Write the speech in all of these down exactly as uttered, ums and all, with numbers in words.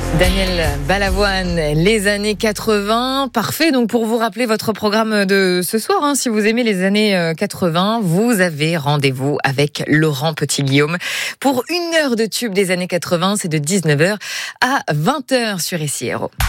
Daniel Balavoine, les années quatre-vingts, parfait. Donc pour vous rappeler votre programme de ce soir, hein, si vous aimez les années quatre-vingts, vous avez rendez-vous avec Laurent Petit-Guillaume pour une heure de tube des années quatre-vingts. C'est de dix-neuf heures à vingt heures sur S I R O.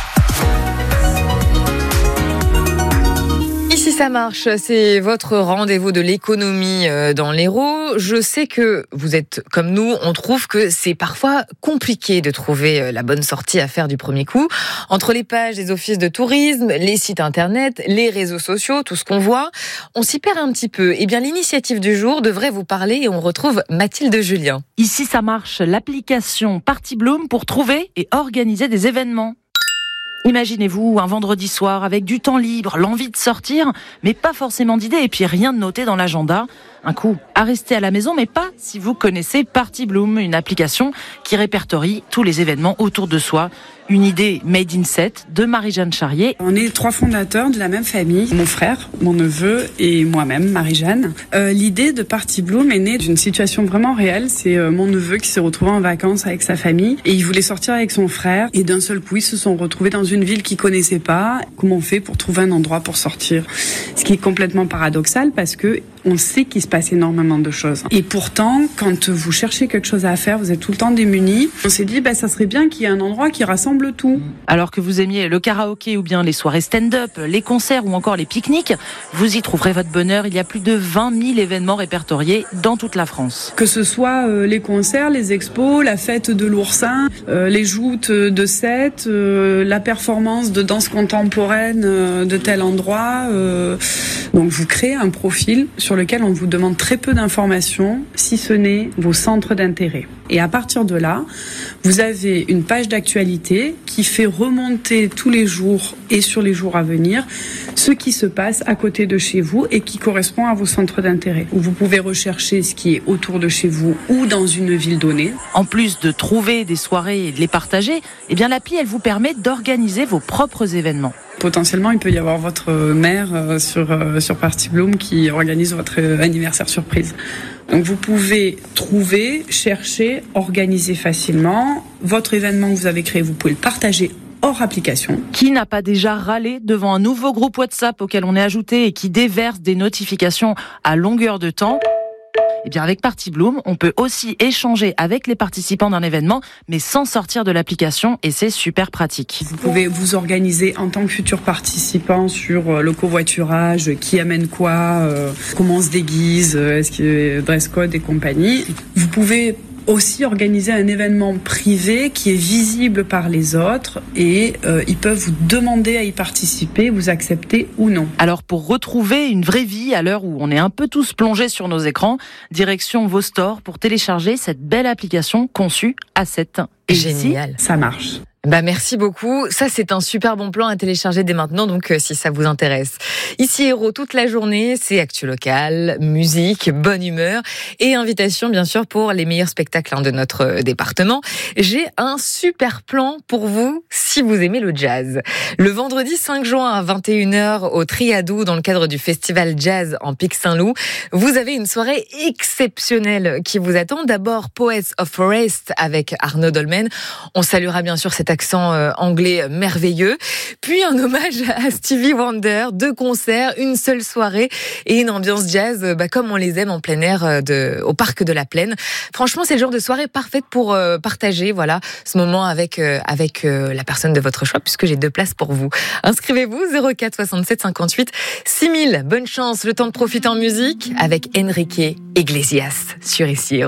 Ici ça marche, c'est votre rendez-vous de l'économie dans l'Hérault. Je sais que vous êtes comme nous, on trouve que c'est parfois compliqué de trouver la bonne sortie à faire du premier coup. Entre les pages des offices de tourisme, les sites internet, les réseaux sociaux, tout ce qu'on voit, on s'y perd un petit peu. Eh bien l'initiative du jour devrait vous parler et on retrouve Mathilde Julien. Ici ça marche, l'application Party Bloom pour trouver et organiser des événements. Imaginez-vous un vendredi soir avec du temps libre, l'envie de sortir, mais pas forcément d'idées et puis rien de noté dans l'agenda. Un coup à rester à la maison, mais pas si vous connaissez Party Bloom, une application qui répertorie tous les événements autour de soi. Une idée made in set de Marie-Jeanne Charrier. On est trois fondateurs de la même famille, mon frère, mon neveu et moi-même, Marie-Jeanne. Euh, l'idée de Party Bloom est née d'une situation vraiment réelle. C'est euh, mon neveu qui s'est retrouvé en vacances avec sa famille et il voulait sortir avec son frère. Et d'un seul coup, ils se sont retrouvés dans une ville qu'ils connaissaient pas. Comment on fait pour trouver un endroit pour sortir? Ce qui est complètement paradoxal parce que on sait qu'il se passe énormément de choses. Et pourtant, quand vous cherchez quelque chose à faire, vous êtes tout le temps démunis. On s'est dit, bah, ça serait bien qu'il y ait un endroit qui rassemble tout. Alors que vous aimiez le karaoké ou bien les soirées stand-up, les concerts ou encore les pique-niques, vous y trouverez votre bonheur. Il y a plus de vingt mille événements répertoriés dans toute la France. Que ce soit euh, les concerts, les expos, la fête de l'oursin, euh, les joutes de Sète, euh, la performance de danse contemporaine euh, de tel endroit. Euh, donc vous créez un profil sur lequel on vous demande très peu d'informations, si ce n'est vos centres d'intérêt. Et à partir de là, vous avez une page d'actualité qui fait remonter tous les jours et sur les jours à venir ce qui se passe à côté de chez vous et qui correspond à vos centres d'intérêt. Vous pouvez rechercher ce qui est autour de chez vous ou dans une ville donnée. En plus de trouver des soirées et de les partager, eh bien l'appli, elle vous permet d'organiser vos propres événements. Potentiellement, il peut y avoir votre mère sur, sur Party Bloom qui organise votre anniversaire surprise. Donc vous pouvez trouver, chercher, organiser facilement votre événement que vous avez créé. Vous pouvez le partager hors application. Qui n'a pas déjà râlé devant un nouveau groupe WhatsApp auquel on est ajouté et qui déverse des notifications à longueur de temps ? Eh bien, avec Party Bloom, on peut aussi échanger avec les participants d'un événement, mais sans sortir de l'application, et c'est super pratique. Vous pouvez vous organiser en tant que futur participant sur le covoiturage, qui amène quoi, euh, comment on se déguise, est-ce qu'il y a dress code et compagnie. Vous pouvez aussi organiser un événement privé qui est visible par les autres et euh, ils peuvent vous demander à y participer, vous accepter ou non. Alors pour retrouver une vraie vie à l'heure où on est un peu tous plongés sur nos écrans, direction vos stores pour télécharger cette belle application conçue à sept. Et génial, ici, ça marche. Bah merci beaucoup. Ça c'est un super bon plan à télécharger dès maintenant. Donc euh, si ça vous intéresse. Ici Hérault toute la journée, c'est actu locale, musique, bonne humeur et invitation bien sûr pour les meilleurs spectacles hein, de notre département. J'ai un super plan pour vous si vous aimez le jazz. Le vendredi cinq juin à vingt et une heures au Triadou dans le cadre du festival jazz en Pic-Saint-Loup, vous avez une soirée exceptionnelle qui vous attend. D'abord Poets of Forest avec Arnaud Dolmen. On saluera bien sûr cet accent euh, anglais merveilleux. Puis un hommage à Stevie Wonder, deux concerts, une seule soirée et une ambiance jazz bah, comme on les aime en plein air euh, de, au parc de la Plaine. Franchement, c'est le genre de soirée parfaite pour euh, partager voilà, ce moment avec, euh, avec euh, la personne de votre choix puisque j'ai deux places pour vous. Inscrivez-vous zéro quatre soixante-sept cinquante-huit six mille. Bonne chance, le temps de profiter en musique avec Enrique Iglesias sur S I R O.